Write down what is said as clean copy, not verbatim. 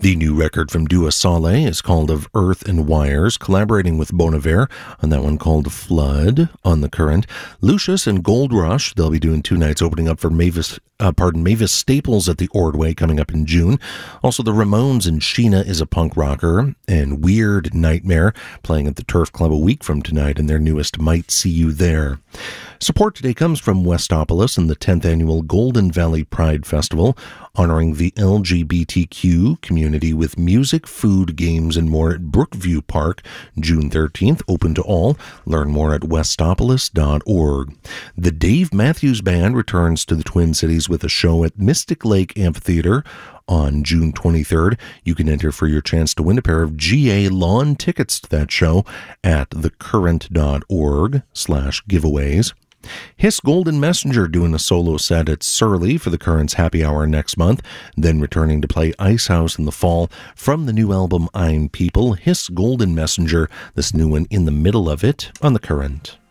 The new record from Dua Saleh is called Of Earth and Wires, collaborating with Bon Iver on that one called Flood on The Current. Lucius and Gold Rush, they'll be doing 2 nights opening up for Mavis Staples at the Ordway coming up in June. Also, the Ramones and Sheena is a Punk Rocker, and Weird Nightmare playing at the Turf Club a week from tonight in their newest Might See You There. Support today comes from Westopolis and the 10th annual Golden Valley Pride Festival, honoring the LGBTQ community with music, food, games, and more at Brookview Park, June 13th, open to all. Learn more at westopolis.org. The Dave Matthews Band returns to the Twin Cities with a show at Mystic Lake Amphitheater on June 23rd. You can enter for your chance to win a pair of GA lawn tickets to that show at thecurrent.org/giveaways. Hiss Golden Messenger doing a solo set at Surly for the Current's Happy Hour next month, then returning to play Ice House in the fall. From the new album I'm People, Hiss Golden Messenger, this new one in the middle of it on The Current.